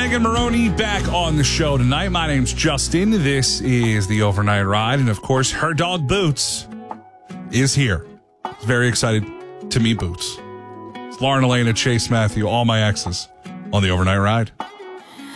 Megan Maroney back on the show tonight. My name's Justin. This is the Overnight Ride. And, of course, her dog Boots is here. Very excited to meet Boots. It's Lauren, Elena, Chase, Matthew, all my exes on the Overnight Ride.